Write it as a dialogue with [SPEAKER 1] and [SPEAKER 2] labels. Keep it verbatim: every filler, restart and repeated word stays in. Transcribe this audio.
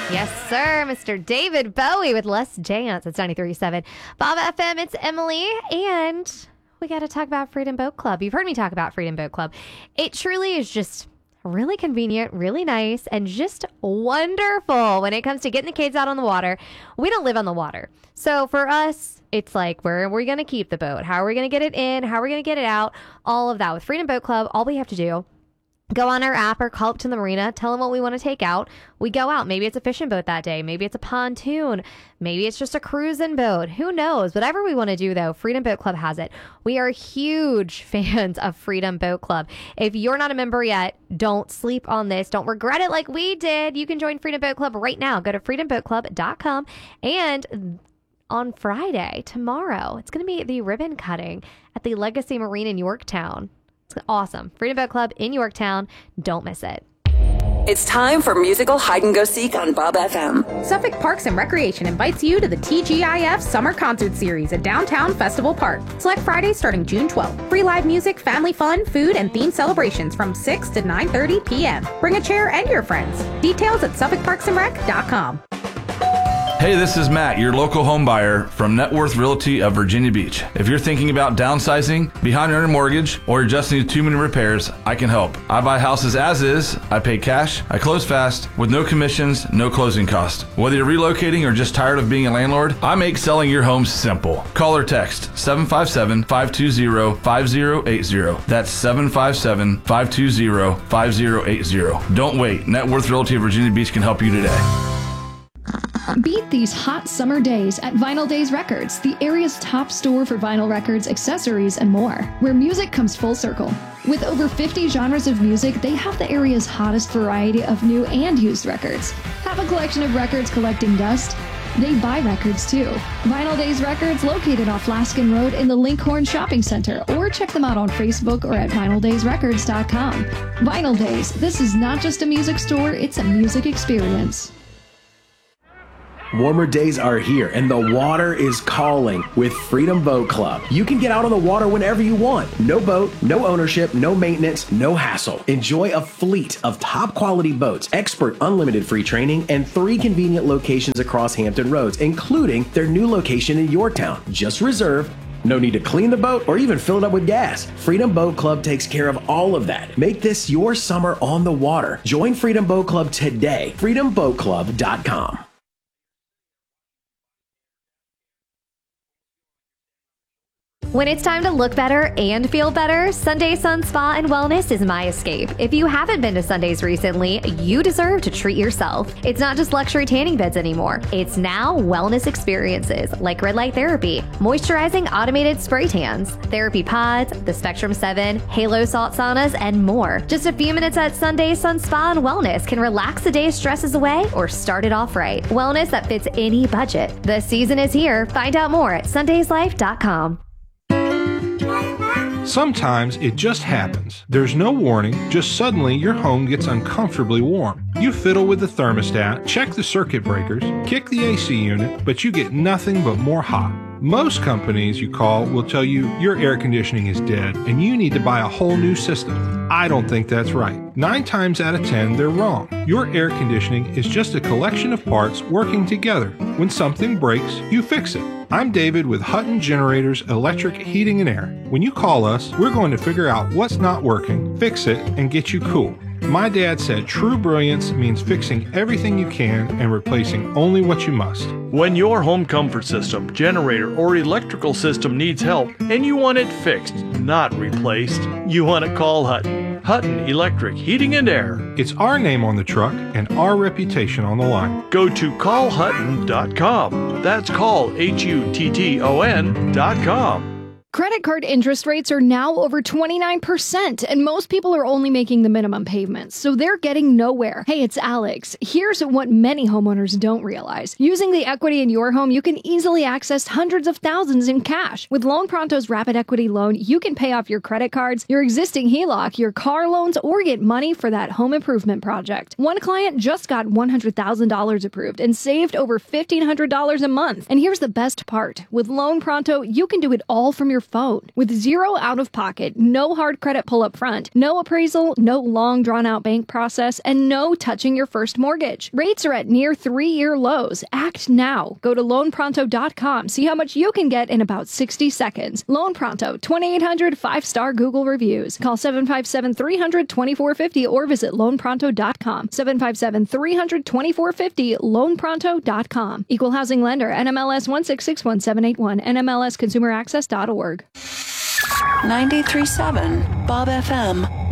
[SPEAKER 1] Yes, sir. Mister David Bowie with Let's Dance. It's ninety-three point seven. Bob F M, it's Emily, and we got to talk about Freedom Boat Club. You've heard me talk about Freedom Boat Club. It truly is just really convenient, really nice, and just wonderful when it comes to getting the kids out on the water. We don't live on the water. So for us, it's like, where are we going to keep the boat? How are we going to get it in? How are we going to get it out? All of that. With Freedom Boat Club, all we have to do, go on our app or call up to the marina, tell them what we want to take out. We go out. Maybe it's a fishing boat that day. Maybe it's a pontoon. Maybe it's just a cruising boat. Who knows? Whatever we want to do, though, Freedom Boat Club has it. We are huge fans of Freedom Boat Club. If you're not a member yet, don't sleep on this. Don't regret it like we did. You can join Freedom Boat Club right now. Go to freedom boat club dot com. And on Friday, tomorrow, it's going to be the ribbon cutting at the Legacy Marine in Yorktown. It's awesome. Freedom Boat Club in Yorktown. Don't miss it.
[SPEAKER 2] It's time for musical hide and go seek on Bob F M.
[SPEAKER 3] Suffolk Parks and Recreation invites you to the T G I F Summer Concert Series at Downtown Festival Park. Select Friday starting June twelfth. Free live music, family fun, food, and themed celebrations from six to nine thirty p.m. Bring a chair and your friends. Details at suffolk parks and rec dot com.
[SPEAKER 4] Hey, this is Matt, your local home buyer from Net Worth Realty of Virginia Beach. If you're thinking about downsizing, behind on your mortgage, or you just need too many repairs, I can help. I buy houses as is, I pay cash, I close fast, with no commissions, no closing cost. Whether you're relocating or just tired of being a landlord, I make selling your home simple. Call or text seven five seven, five two zero, five zero eight zero. That's seven five seven, five two zero, five zero eight zero. Don't wait. Net Worth Realty of Virginia Beach can help you today.
[SPEAKER 5] Beat these hot summer days at Vinyl Days Records, the area's top store for vinyl records, accessories, and more, where music comes full circle. With over fifty genres of music, they have the area's hottest variety of new and used records. Have a collection of records collecting dust? They buy records too. Vinyl Days Records, located off Laskin Road in the Linkhorn Shopping Center, or check them out on Facebook or at vinyl days records dot com. Vinyl Days, this is not just a music store, it's a music experience.
[SPEAKER 6] Warmer days are here and the water is calling with Freedom Boat Club. You can get out on the water whenever you want. No boat, no ownership, no maintenance, no hassle. Enjoy a fleet of top quality boats, expert unlimited free training, and three convenient locations across Hampton Roads, including their new location in Yorktown. Just reserve. No need to clean the boat or even fill it up with gas. Freedom Boat Club takes care of all of that. Make this your summer on the water. Join Freedom Boat Club today. freedom boat club dot com.
[SPEAKER 1] When it's time to look better and feel better, Sunday Sun Spa and Wellness is my escape. If you haven't been to Sundays recently, you deserve to treat yourself. It's not just luxury tanning beds anymore. It's now wellness experiences like red light therapy, moisturizing automated spray tans, therapy pods, the Spectrum seven, Halo salt saunas, and more. Just a few minutes at Sunday Sun Spa and Wellness can relax the day's stresses away or start it off right. Wellness that fits any budget. The season is here. Find out more at sundays life dot com.
[SPEAKER 7] Sometimes it just happens. There's no warning, just suddenly your home gets uncomfortably warm. You fiddle with the thermostat, check the circuit breakers, kick the A C unit, but you get nothing but more hot. Most companies you call will tell you your air conditioning is dead and you need to buy a whole new system. I don't think that's right. Nine times out of ten, they're wrong. Your air conditioning is just a collection of parts working together. When something breaks, you fix it. I'm David with Hutton Generators Electric Heating and Air. When you call us, we're going to figure out what's not working, fix it, and get you cool. My dad said true brilliance means fixing everything you can and replacing only what you must.
[SPEAKER 8] When your home comfort system, generator, or electrical system needs help and you want it fixed, not replaced, you want to call Hutton. Hutton Electric Heating and Air.
[SPEAKER 7] It's our name on the truck and our reputation on the line.
[SPEAKER 8] Go to call hutton dot com. That's call, H U T T O N dot com.
[SPEAKER 5] Credit card interest rates are now over twenty-nine percent, and most people are only making the minimum payments, so they're getting nowhere. Hey, it's Alex. Here's what many homeowners don't realize. Using the equity in your home, you can easily access hundreds of thousands in cash. With Loan Pronto's Rapid Equity Loan, you can pay off your credit cards, your existing H E L O C, your car loans, or get money for that home improvement project. One client just got one hundred thousand dollars approved and saved over fifteen hundred dollars a month. And here's the best part. With Loan Pronto, you can do it all from your your phone. With zero out-of-pocket, no hard credit pull up front, no appraisal, no long drawn-out bank process, and no touching your first mortgage. Rates are at near three-year lows. Act now. Go to loan pronto dot com. See how much you can get in about sixty seconds. Loan Pronto, twenty-eight hundred five-star Google reviews. Call seven five seven, three hundred, twenty-four fifty or visit loan pronto dot com. seven five seven, three hundred, twenty-four fifty, loan pronto dot com. Equal housing lender, N M L S one six six one seven eight one, N M L S consumer access dot org.
[SPEAKER 2] ninety-three point seven Bob F M.